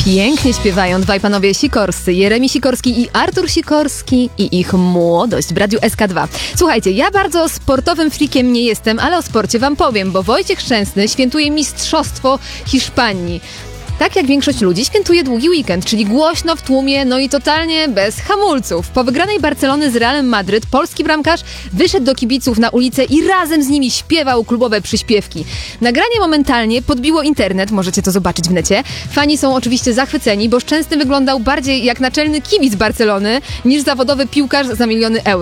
Pięknie śpiewają dwaj panowie Sikorscy, Jeremi Sikorski i Artur Sikorski i ich młodość w Radiu SK2. Słuchajcie, ja bardzo sportowym freakiem nie jestem, ale o sporcie wam powiem, bo Wojciech Szczęsny świętuje Mistrzostwo Hiszpanii. Tak jak większość ludzi świętuje długi weekend, czyli głośno, w tłumie, no i totalnie bez hamulców. Po wygranej Barcelony z Realem Madryt polski bramkarz wyszedł do kibiców na ulicę i razem z nimi śpiewał klubowe przyśpiewki. Nagranie momentalnie podbiło internet, możecie to zobaczyć w necie. Fani są oczywiście zachwyceni, bo Szczęsny wyglądał bardziej jak naczelny kibic Barcelony niż zawodowy piłkarz za miliony euro.